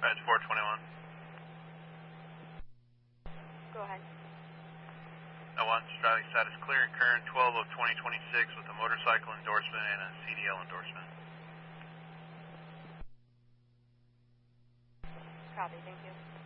Badge 421. Go ahead. I1, driving status clear and current 12 of 2026 with a motorcycle endorsement and a CDL endorsement. Copy, thank you.